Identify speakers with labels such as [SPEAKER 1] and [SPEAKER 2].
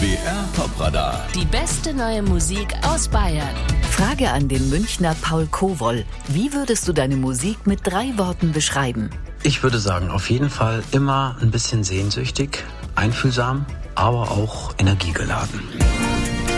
[SPEAKER 1] BR Top-Radar.
[SPEAKER 2] Die beste neue Musik aus Bayern.
[SPEAKER 3] Frage an den Münchner Paul Kowoll. Wie würdest du deine Musik mit 3 Worten beschreiben?
[SPEAKER 4] Ich würde sagen, auf jeden Fall immer ein bisschen sehnsüchtig, einfühlsam, aber auch energiegeladen.